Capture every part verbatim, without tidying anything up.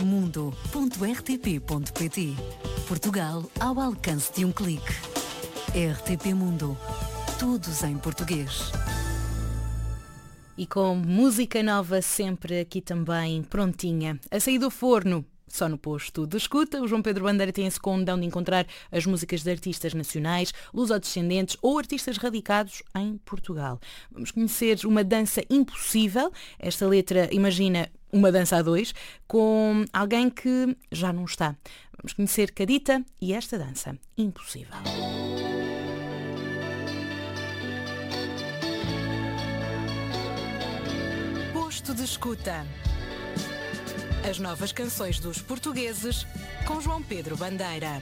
mundo ponto r t p ponto p t. Portugal ao alcance de um clique. R T P Mundo. Todos em português. E com música nova sempre aqui também prontinha. A sair do forno. Só no posto de escuta, o João Pedro Bandeira tem esse condão de encontrar as músicas de artistas nacionais, lusodescendentes ou artistas radicados em Portugal. Vamos conhecer uma dança impossível. Esta letra imagina uma dança a dois, com alguém que já não está. Vamos conhecer Cadita e esta dança impossível. Posto de escuta. As novas canções dos portugueses com João Pedro Bandeira.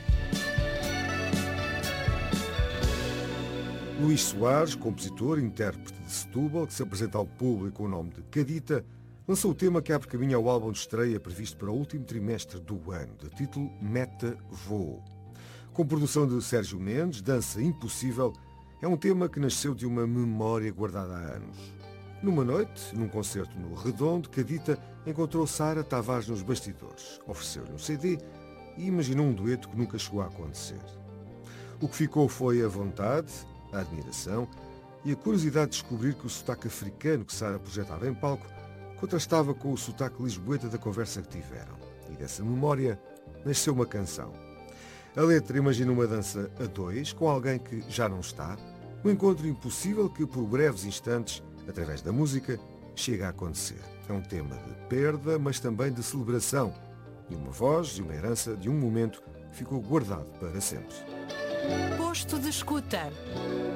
Luís Soares, compositor e intérprete de Setúbal, que se apresenta ao público com o nome de Cadita, lançou o tema que abre caminho ao álbum de estreia previsto para o último trimestre do ano, de título Meta Voo. Com produção de Sérgio Mendes, Dança Impossível é um tema que nasceu de uma memória guardada há anos. Numa noite, num concerto no Redondo, Cadita encontrou Sara Tavares nos bastidores, ofereceu-lhe um C D e imaginou um dueto que nunca chegou a acontecer. O que ficou foi a vontade, a admiração e a curiosidade de descobrir que o sotaque africano que Sara projetava em palco contrastava com o sotaque lisboeta da conversa que tiveram. E dessa memória nasceu uma canção. A letra imagina uma dança a dois, com alguém que já não está, um encontro impossível que, por breves instantes, através da música, chega a acontecer. É um tema de perda, mas também de celebração, e uma voz e uma herança de um momento que ficou guardado para sempre. Posto de escuta.